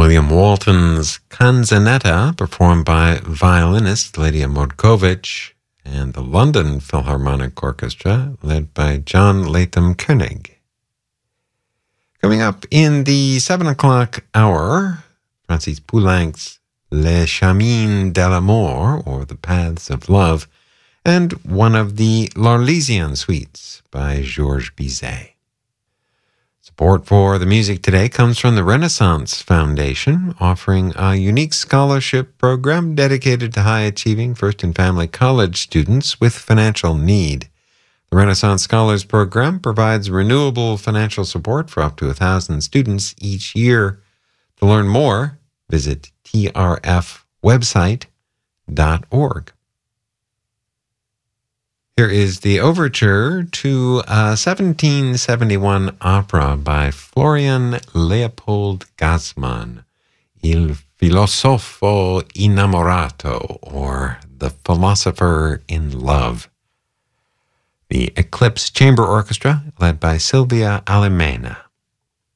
William Walton's Canzonetta, performed by violinist Lydia Mordkovich, and the London Philharmonic Orchestra, led by John Latham Koenig. Coming up in the 7 o'clock hour, Francis Poulenc's Les Chemins de l'Amour, or The Paths of Love, and one of the L'Arlésienne suites by Georges Bizet. Support for the music today comes from the Renaissance Foundation, offering a unique scholarship program dedicated to high-achieving first and family college students with financial need. The Renaissance Scholars Program provides renewable financial support for up to 1,000 students each year. To learn more, visit trfwebsite.org. Here is the overture to a 1771 opera by Florian Leopold Gassmann, Il filosofo innamorato, or The Philosopher in Love. The Eclipse Chamber Orchestra, led by Silvia Alemena.